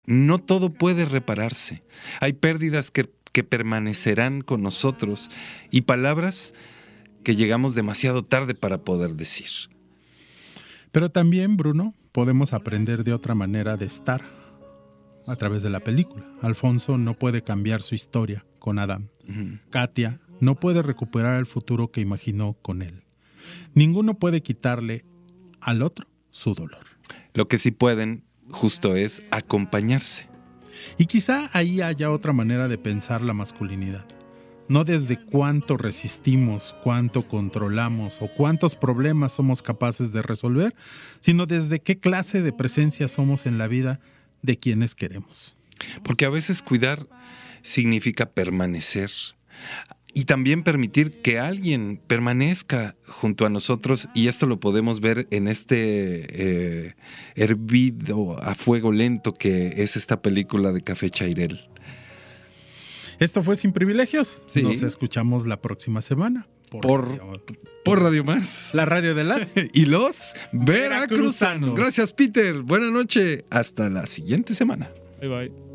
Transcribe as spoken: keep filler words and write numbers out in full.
No todo puede repararse. Hay pérdidas que, que permanecerán con nosotros y palabras que llegamos demasiado tarde para poder decir. Pero también, Bruno, podemos aprender de otra manera de estar a través de la película. Alfonso no puede cambiar su historia con Adam. Uh-huh. Katia no puede recuperar el futuro que imaginó con él. Ninguno puede quitarle al otro su dolor. Lo que sí pueden, justo, es acompañarse. Y quizá ahí haya otra manera de pensar la masculinidad. No desde cuánto resistimos, cuánto controlamos o cuántos problemas somos capaces de resolver, sino desde qué clase de presencia somos en la vida de quienes queremos. Porque a veces cuidar significa permanecer y también permitir que alguien permanezca junto a nosotros, y esto lo podemos ver en este eh, hervido a fuego lento que es esta película de Café Chairel. Esto fue Sin Privilegios. Sí. Nos escuchamos la próxima semana. Por, por, Radio, por Radio Más. La radio de las y los veracruzanos. Gracias, Peter. Buenas noches. Hasta la siguiente semana. Bye, bye.